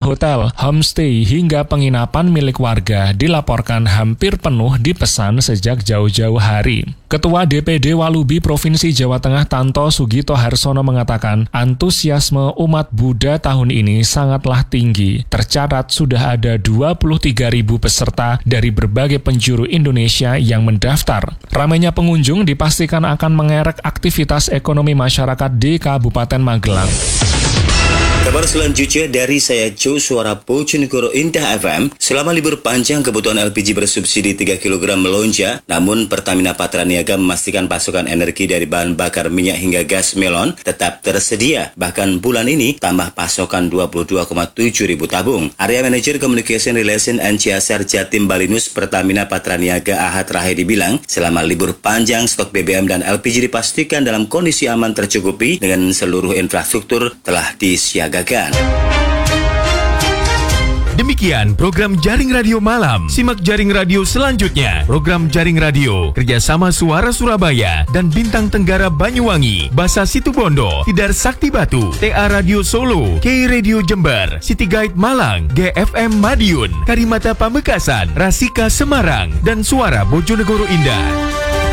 hotel, homestay, hingga penginapan milik warga dilaporkan hampir penuh dipesan sejak jauh-jauh hari. Ketua DPD Walubi Provinsi Jawa Tengah Tanto Sugito Harsono mengatakan antusiasme umat Buddha tahun ini sangatlah tinggi. Tercatat sudah ada 23.000 peserta dari berbagai penjuru Indonesia yang mendaftar. Ramainya pengunjung dipastikan akan mengerek aktivitas ekonomi masyarakat di Kabupaten Magelang. Kabar selanjutnya dari saya Joe Suara Bojonegoro Indah FM. Selama libur panjang kebutuhan LPG bersubsidi 3 kg melonjak, namun Pertamina Patraniaga memastikan pasokan energi dari bahan bakar minyak hingga gas melon tetap tersedia. Bahkan bulan ini tambah pasokan 22,7 ribu tabung. Area Manager Communication Relation and CSR Jatim Balinus Pertamina Patraniaga Ahad Rahedi bilang, selama libur panjang stok BBM dan LPG dipastikan dalam kondisi aman tercukupi dengan seluruh infrastruktur telah disiagakan. Demikian program Jaring Radio Malam. Simak Jaring Radio selanjutnya. Program Jaring Radio kerjasama Suara Surabaya dan Bintang Tenggara Banyuwangi, Basa Situbondo, Tidar Sakti Batu, TA Radio Solo, K Radio Jember, City Guide Malang, GFM Madiun, Karimata Pamekasan, Rasika Semarang, dan Suara Bojonegoro Indah.